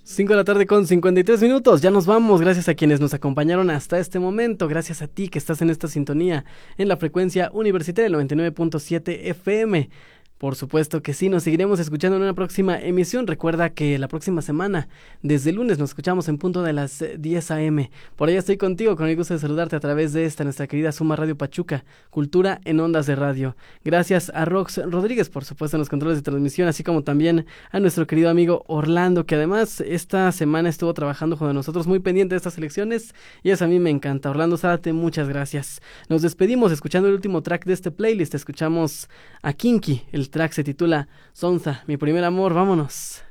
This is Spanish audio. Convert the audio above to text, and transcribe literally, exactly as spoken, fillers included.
cinco de la tarde con cincuenta y tres minutos, ya nos vamos, gracias a quienes nos acompañaron hasta este momento, gracias a ti que estás en esta sintonía, en la frecuencia universitaria noventa y nueve punto siete F M. Por supuesto que sí, nos seguiremos escuchando en una próxima emisión. Recuerda que la próxima semana, desde el lunes, nos escuchamos en punto de las diez a eme. Por allá estoy contigo, con el gusto de saludarte a través de esta, nuestra querida Suma Radio Pachuca, Cultura en Ondas de Radio. Gracias a Rox Rodríguez, por supuesto, en los controles de transmisión, así como también a nuestro querido amigo Orlando, que además esta semana estuvo trabajando con nosotros, muy pendiente de estas elecciones, y eso a mí me encanta. Orlando Zárate, muchas gracias. Nos despedimos escuchando el último track de este playlist. Escuchamos a Kinky, el track se titula Sonza, mi primer amor. Vámonos.